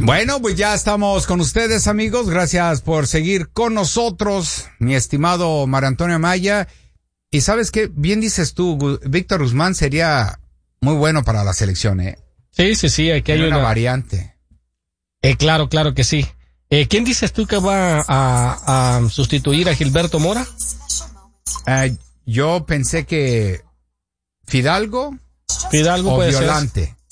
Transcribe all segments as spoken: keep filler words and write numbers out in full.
Bueno, pues ya estamos con ustedes, amigos. Gracias por seguir con nosotros, mi estimado Mario Antonio Amaya. Y sabes qué, bien dices tú, Víctor Guzmán sería muy bueno para la selección, ¿eh? Sí, sí, sí, aquí hay una, una variante. Eh, claro, claro que sí. Eh, ¿Quién dices tú que va a, a sustituir a Gilberto Mora? Uh, yo pensé que Fidalgo, Fidalgo o puede Violante. Ser.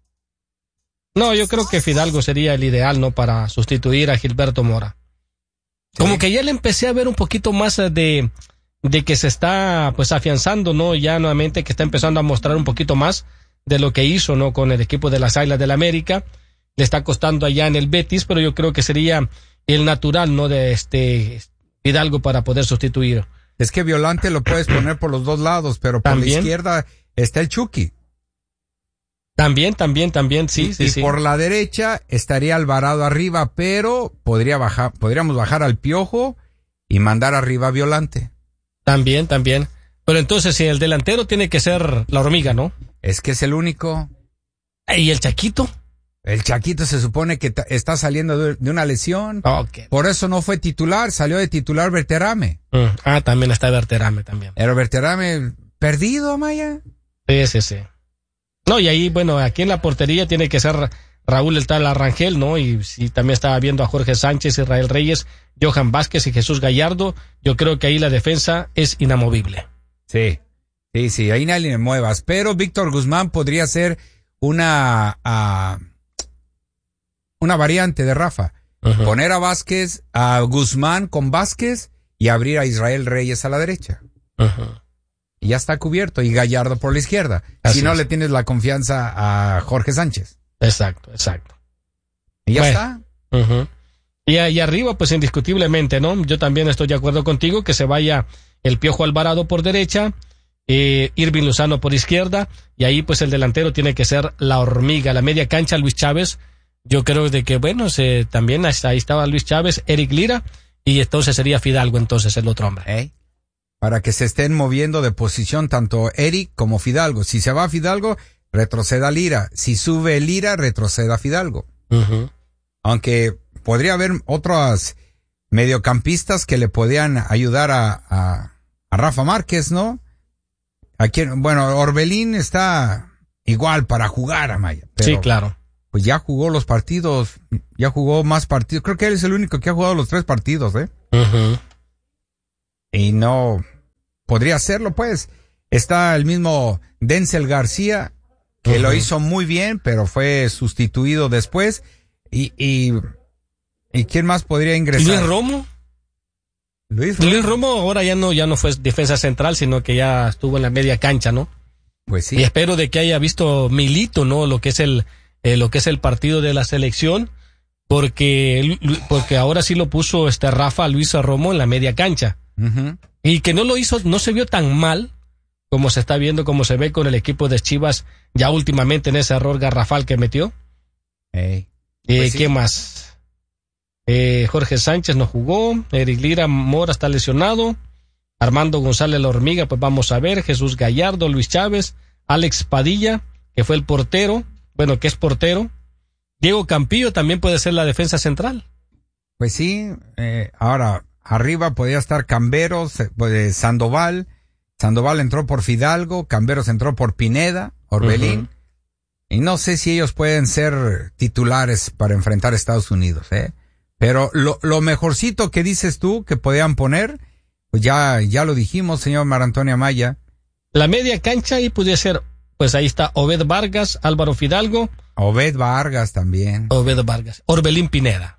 No, yo creo que Fidalgo sería el ideal, ¿no? Para sustituir a Gilberto Mora. Sí. Como que ya le empecé a ver un poquito más de, de que se está pues afianzando, ¿no? Ya nuevamente que está empezando a mostrar un poquito más de lo que hizo, ¿no? Con el equipo de las Águilas del América. Le está costando allá en el Betis, pero yo creo que sería el natural, ¿no? De este Fidalgo para poder sustituir. Es que Violante lo puedes poner por los dos lados, pero por ¿También? la izquierda está el Chucky. También, también, también, sí, y, sí, y sí. por la derecha estaría Alvarado arriba, pero podría bajar, podríamos bajar al Piojo y mandar arriba a Violante. También, también. Pero entonces, si el delantero tiene que ser la Hormiga, ¿no? Es que es el único. ¿Y el Chaquito? El Chaquito se supone que t- está saliendo de, de una lesión. Okay. Por eso no fue titular, salió de titular Berterame. Mm. Ah, también está Berterame también. Pero Berterame perdido, Amaya. Sí, sí, sí. No, y ahí, bueno, aquí en la portería tiene que ser Raúl el tal Arrangel, ¿no? Y si también estaba viendo a Jorge Sánchez, Israel Reyes, Johan Vázquez y Jesús Gallardo. Yo creo que ahí la defensa es inamovible. Sí, sí, sí, ahí nadie le muevas. Pero Víctor Guzmán podría ser una, uh, una variante de Rafa. Uh-huh. Poner a Vázquez, a Guzmán con Vázquez y abrir a Israel Reyes a la derecha. Uh-huh. Y ya está cubierto, y Gallardo por la izquierda. Así si no es. Le tienes la confianza a Jorge Sánchez. Exacto, exacto. Y ya bueno, está. Uh-huh. Y ahí arriba, pues indiscutiblemente, ¿no? Yo también estoy de acuerdo contigo que se vaya el Piojo Alvarado por derecha, eh, Irving Lozano por izquierda, y ahí pues el delantero tiene que ser la Hormiga. La media cancha, Luis Chávez. Yo creo de que, bueno, se, también hasta ahí estaba Luis Chávez, Eric Lira, y entonces sería Fidalgo entonces el otro hombre. ¿Eh? Para que se estén moviendo de posición tanto Eric como Fidalgo. Si se va a Fidalgo, retroceda Lira. Si sube Lira, retroceda Fidalgo. Uh-huh. Aunque podría haber otros mediocampistas que le podían ayudar a, a, a Rafa Márquez, ¿no? Aquí, bueno, Orbelín está igual para jugar, Amaya. Pero, sí, claro. Pues ya jugó los partidos, ya jugó más partidos. Creo que él es el único que ha jugado los tres partidos, ¿eh? Uh-huh. Y no podría hacerlo, pues. Está el mismo Denzel García, que uh-huh. lo hizo muy bien, pero fue sustituido después. Y, y, ¿y quién más podría ingresar? Luis Romo. Luis Romo. Luis Romo ahora ya no, ya no fue defensa central, sino que ya estuvo en la media cancha, ¿no? Pues sí. Y espero de que haya visto Milito, ¿no? Lo que es el, eh, lo que es el partido de la selección, porque, porque ahora sí lo puso este Rafa Luis Romo en la media cancha. Uh-huh. Y que no lo hizo, no se vio tan mal como se está viendo, como se ve con el equipo de Chivas ya últimamente en ese error garrafal que metió. Hey. Eh, Pues sí. ¿Qué más? Eh, Jorge Sánchez no jugó, Eric Lira Mora está lesionado, Armando González La Hormiga, pues vamos a ver, Jesús Gallardo, Luis Chávez, Alex Padilla, que fue el portero, bueno, que es portero, Diego Campillo también puede ser la defensa central. Pues sí, eh, ahora arriba podría estar Camberos, pues, Sandoval, Sandoval entró por Fidalgo, Camberos entró por Pineda, Orbelín, uh-huh. y no sé si ellos pueden ser titulares para enfrentar a Estados Unidos, ¿eh? Pero lo, lo mejorcito que dices tú que podían poner, pues ya, ya lo dijimos, señor Mario Antonio Amaya. La media cancha ahí pudiera ser, pues ahí está Obed Vargas, Álvaro Fidalgo. Obed Vargas también. Obed Vargas, Orbelín Pineda.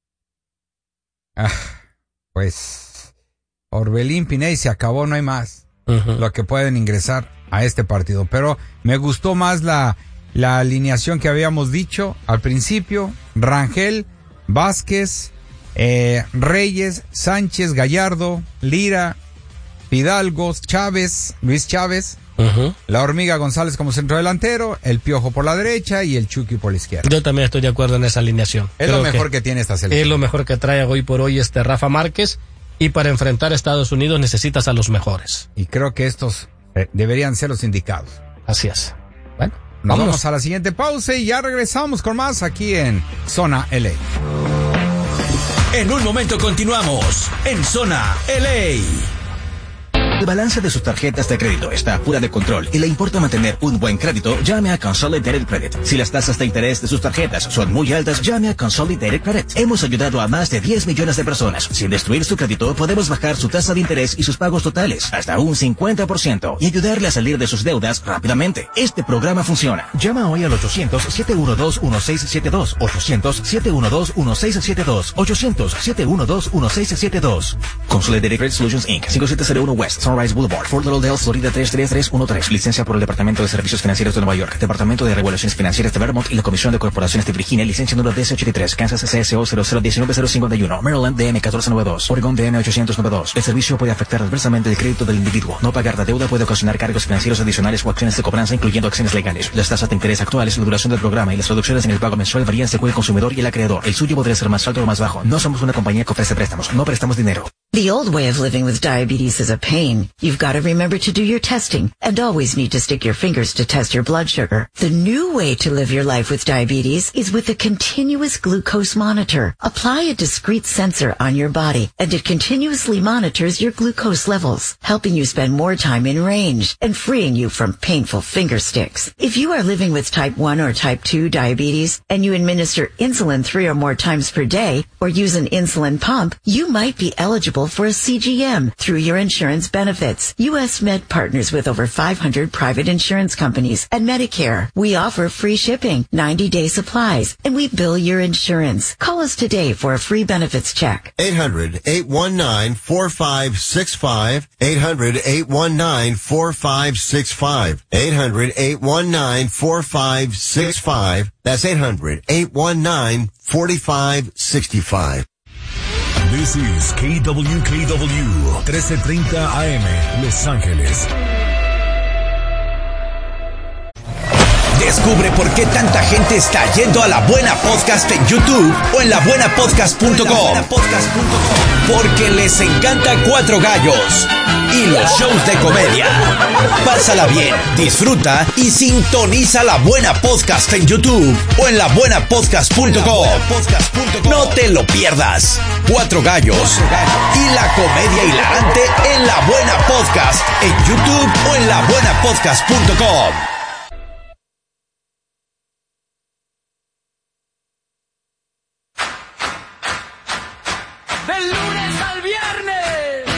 Ah, pues, Orbelín Pineda y se acabó, no hay más. Uh-huh. Lo que pueden ingresar a este partido. Pero me gustó más la, la alineación que habíamos dicho al principio. Rangel, Vázquez, eh, Reyes, Sánchez, Gallardo, Lira, Fidalgo, Chávez, Luis Chávez, uh-huh. La Hormiga González como centrodelantero, el Piojo por la derecha y el Chucky por la izquierda. Yo también estoy de acuerdo en esa alineación. Es Creo lo mejor que, que tiene esta selección. Es lo mejor que trae hoy por hoy este Rafa Márquez, y para enfrentar a Estados Unidos necesitas a los mejores. Y creo que estos eh, deberían ser los indicados. Así es. Bueno. Nos vamos. vamos a la siguiente pausa y ya regresamos con más aquí en Zona L A. En un momento continuamos en Zona L A. El balance de sus tarjetas de crédito está fuera de control y le importa mantener un buen crédito, llame a Consolidated Credit. Si las tasas de interés de sus tarjetas son muy altas, llame a Consolidated Credit. Hemos ayudado a más de diez millones de personas. Sin destruir su crédito, podemos bajar su tasa de interés y sus pagos totales hasta un cincuenta por ciento y ayudarle a salir de sus deudas rápidamente. Este programa funciona. Llama hoy al ochocientos, siete uno dos, uno seis siete dos, ochocientos, siete uno dos, uno seis siete dos, ochocientos, siete uno dos, uno seis siete dos. Consolidated Credit Solutions incorporated. cinco siete cero uno West Sunrise Boulevard, Fort Lauderdale, Florida tres tres tres uno tres. Licencia por el Departamento de Servicios Financieros de Nueva York, Departamento de Regulaciones Financieras de Vermont y la Comisión de Corporaciones de Virginia. Licencia número D S ochenta y tres, Kansas C S O cero cero uno nueve cero cinco uno, Maryland D M catorce noventa y dos, Oregon D M ochocientos noventa y dos. El servicio puede afectar adversamente el crédito del individuo. No pagar la deuda puede ocasionar cargos financieros adicionales o acciones de cobranza, incluyendo acciones legales. Las tasas de interés actuales, la duración del programa y las reducciones en el pago mensual varían según el consumidor y el acreedor. El suyo podría ser más alto o más bajo. No somos una compañía que ofrece préstamos. No prestamos dinero. The old way of living with diabetes is a pain. You've got to remember to do your testing and always need to stick your fingers to test your blood sugar. The new way to live your life with diabetes is with a continuous glucose monitor. Apply a discrete sensor on your body and it continuously monitors your glucose levels, helping you spend more time in range and freeing you from painful finger sticks. If you are living with type one or type two diabetes and you administer insulin three or more times per day or use an insulin pump, you might be eligible for a C G M through your insurance benefits. U S Med partners with over five hundred private insurance companies and Medicare. We offer free shipping, ninety day supplies, and we bill your insurance. Call us today for a free benefits check. eight hundred, eight one nine, four five six five. eight hundred, eight one nine, four five six five. eight hundred, eight one nine, four five six five. That's eight hundred, eight one nine, four five six five. This is K W K W trece treinta A M, Los Ángeles. Descubre por qué tanta gente está yendo a La Buena Podcast en YouTube o en la buena podcast punto com. Porque les encanta Cuatro Gallos y los shows de comedia. Pásala bien, disfruta y sintoniza La Buena Podcast en YouTube o en la buena podcast punto com. No te lo pierdas. Cuatro Gallos y la comedia hilarante en La Buena Podcast en YouTube o en la buena podcast punto com.